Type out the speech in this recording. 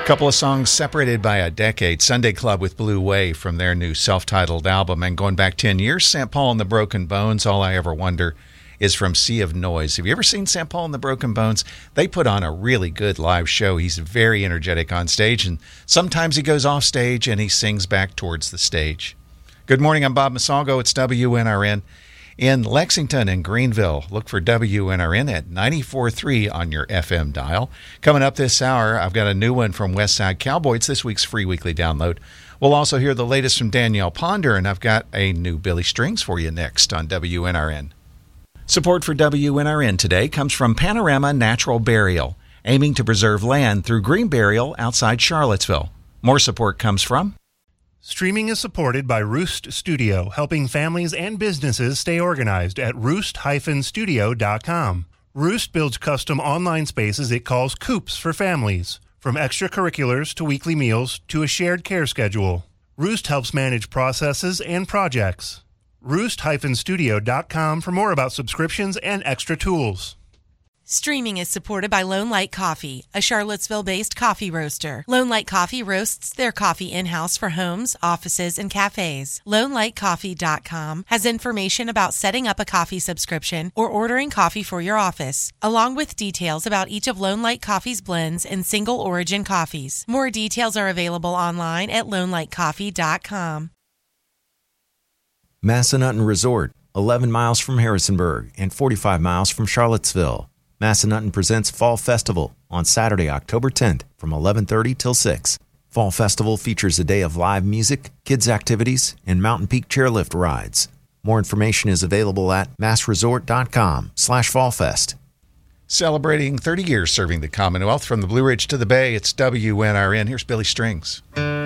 A couple of songs separated by a decade. Sunday Club with Blue Wave from their new self-titled album. And going back 10 years, St. Paul and the Broken Bones, All I Ever Wonder, is from Sea of Noise. Have you ever seen St. Paul and the Broken Bones? They put on a really good live show. He's very energetic on stage, and sometimes he goes off stage and he sings back towards the stage. Good morning, I'm Bob Masalgo. It's WNRN in Lexington and Greenville. Look for WNRN at 94.3 on your FM dial. Coming up this hour, I've got a new one from Westside Cowboy. It's this week's free weekly download. We'll also hear the latest from Danielle Ponder, and I've got a new Billy Strings for you next on WNRN. Support for WNRN today comes from Panorama Natural Burial, aiming to preserve land through green burial outside Charlottesville. More support comes from Streaming is supported by Roost Studio, helping families and businesses stay organized at roost-studio.com. Roost builds custom online spaces it calls coops for families, from extracurriculars to weekly meals to a shared care schedule. Roost helps manage processes and projects. Roost-studio.com for more about subscriptions and extra tools. Streaming is supported by Lone Light Coffee, a Charlottesville-based coffee roaster. Lone Light Coffee roasts their coffee in-house for homes, offices, and cafes. LoneLightCoffee.com has information about setting up a coffee subscription or ordering coffee for your office, along with details about each of Lone Light Coffee's blends and single-origin coffees. More details are available online at LoneLightCoffee.com. Massanutten Resort, 11 miles from Harrisonburg and 45 miles from Charlottesville. Massanutten presents Fall Festival on Saturday, October 10th from 11:30 till 6. Fall Festival features a day of live music, kids' activities, and Mountain Peak chairlift rides. More information is available at massresort.com/fallfest. Celebrating 30 years serving the Commonwealth from the Blue Ridge to the Bay, it's WNRN. Here's Billy Strings.